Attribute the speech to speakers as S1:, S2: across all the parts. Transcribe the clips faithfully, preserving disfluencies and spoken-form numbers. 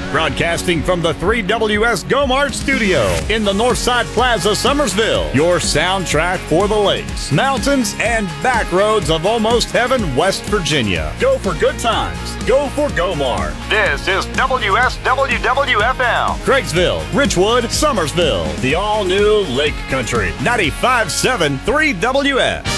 S1: Broadcasting from the three W S GoMart studio in the Northside Plaza, Summersville. Your soundtrack for the lakes, mountains, and back roads of almost heaven, West Virginia. Go for good times. Go for GoMart. This is W S W W F M. Craigsville, Richwood, Summersville. The all-new Lake Country. ninety-five point seven three W S.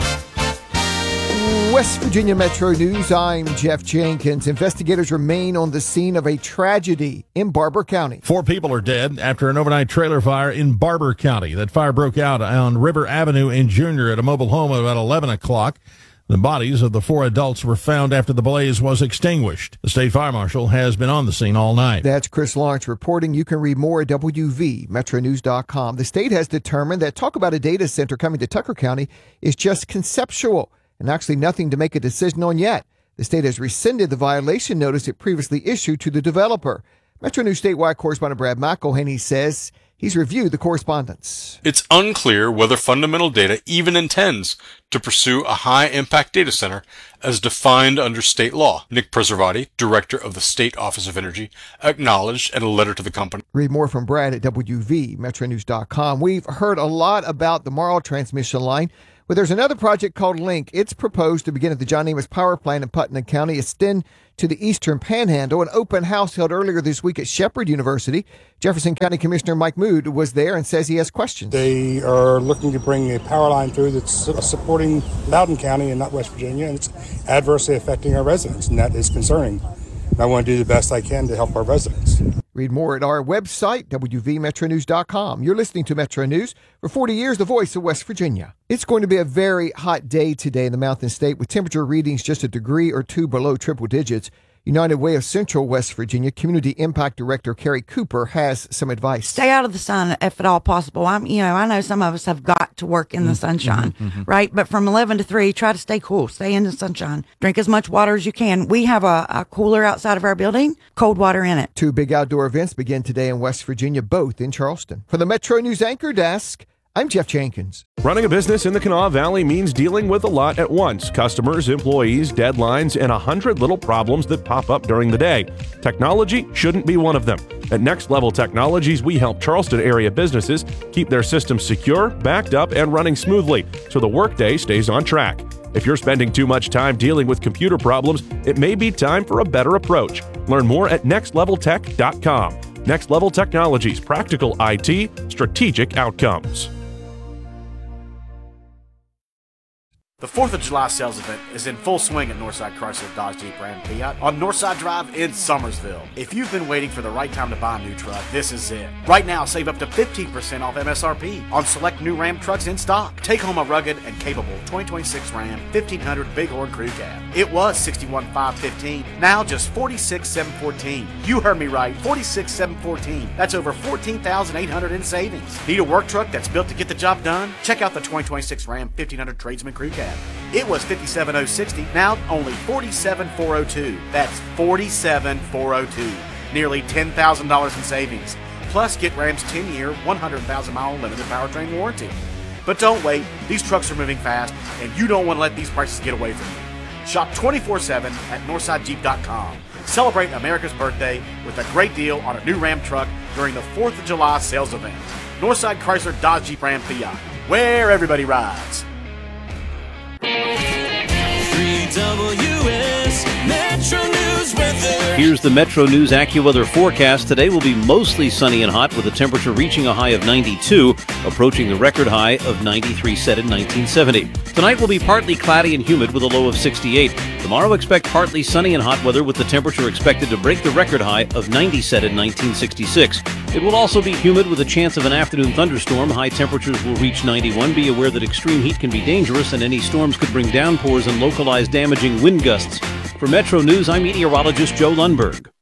S2: West Virginia Metro News, I'm Jeff Jenkins. Investigators remain on the scene of a tragedy in Barber County.
S3: Four people are dead after an overnight trailer fire in Barber County. That fire broke out on River Avenue in Junior at a mobile home at about eleven o'clock. The bodies of the four adults were found after the blaze was extinguished. The state fire marshal has been on the scene all night.
S2: That's Chris Lawrence reporting. You can read more at W V metro news dot com. The state has determined that talk about a data center coming to Tucker County is just conceptual and actually nothing to make a decision on yet. The state has rescinded the violation notice it previously issued to the developer. Metro News statewide correspondent Brad McElhaney says he's reviewed the correspondence.
S4: It's unclear whether Fundamental Data even intends to pursue a high-impact data center as defined under state law. Nick Preservati, director of the State Office of Energy, acknowledged in a letter to the company.
S2: Read more from Brad at W V metro news dot com. We've heard a lot about the Marl transmission line. But there's another project called Link. It's proposed to begin at the John Amos Power Plant in Putnam County, extend to the Eastern Panhandle. An open house held earlier this week at Shepherd University. Jefferson County Commissioner Mike Mood was there and says he has questions.
S5: They are looking to bring a power line through that's supporting Loudoun County and not West Virginia, and it's adversely affecting our residents, and that is concerning. And I want to do the best I can to help our residents.
S2: Read more at our website, W V metro news dot com. You're listening to Metro News. For forty years, the voice of West Virginia. It's going to be a very hot day today in the Mountain State with temperature readings just a degree or two below triple digits. United Way of Central West Virginia Community Impact Director Carrie Cooper has some advice.
S6: Stay out of the sun if at all possible. I'm, you know, I know some of us have got to work in the sunshine, mm-hmm, mm-hmm. right? But from eleven to three, try to stay cool. Stay in the sunshine. Drink as much water as you can. We have a, a cooler outside of our building, cold water in it.
S2: Two big outdoor events begin today in West Virginia, both in Charleston. For the Metro News Anchor Desk, I'm Jeff Jenkins.
S7: Running a business in the Kanawha Valley means dealing with a lot at once. Customers, employees, deadlines, and a hundred little problems that pop up during the day. Technology shouldn't be one of them. At Next Level Technologies, we help Charleston area businesses keep their systems secure, backed up, and running smoothly so the workday stays on track. If you're spending too much time dealing with computer problems, it may be time for a better approach. Learn more at next level tech dot com. Next Level Technologies, practical I T, strategic outcomes.
S8: The fourth of July sales event is in full swing at Northside Chrysler Dodge Jeep Ram Fiat on Northside Drive in Summersville. If you've been waiting for the right time to buy a new truck, this is it. Right now, save up to fifteen percent off M S R P on select new Ram trucks in stock. Take home a rugged and capable twenty twenty-six Ram fifteen hundred Bighorn Crew Cab. It was sixty-one thousand five hundred fifteen dollars, now just forty-six thousand seven hundred fourteen dollars. You heard me right, forty-six thousand seven hundred fourteen dollars. That's over fourteen thousand eight hundred dollars in savings. Need a work truck that's built to get the job done? Check out the twenty twenty-six Ram fifteen hundred Tradesman Crew Cab. It was fifty-seven thousand sixty dollars, now only forty-seven thousand four hundred two dollars. That's forty-seven thousand four hundred two dollars. Nearly ten thousand dollars in savings. Plus, get Ram's ten-year, one hundred thousand mile limited powertrain warranty. But don't wait. These trucks are moving fast, and you don't want to let these prices get away from you. Shop twenty-four seven at northside jeep dot com. Celebrate America's birthday with a great deal on a new Ram truck during the fourth of July sales event. Northside Chrysler Dodge Jeep Ram Fiat, where everybody rides.
S9: three W S Metro News weather.
S10: Here's the Metro News AccuWeather forecast. Today will be mostly sunny and hot with a temperature reaching a high of ninety-two, approaching the record high of ninety-three set in nineteen seventy. Tonight will be partly cloudy and humid with a low of sixty-eight. Tomorrow expect partly sunny and hot weather with the temperature expected to break the record high of ninety set in nineteen sixty-six. It will also be humid with a chance of an afternoon thunderstorm. High temperatures will reach ninety-one. Be aware that extreme heat can be dangerous and any storms could bring downpours and localized damaging wind gusts. For Metro News, I'm meteorologist Joe Lundberg.